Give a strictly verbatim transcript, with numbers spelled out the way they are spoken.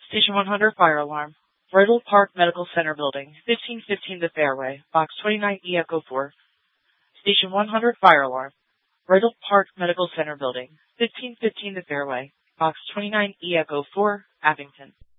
Station one hundred, fire alarm. Bridle Park Medical Center Building, fifteen fifteen The Fairway, Box twenty-nine E Echo four. Station one hundred, fire alarm. Bridle Park Medical Center Building, fifteen fifteen The Fairway, Box twenty-nine E Echo four, Abington.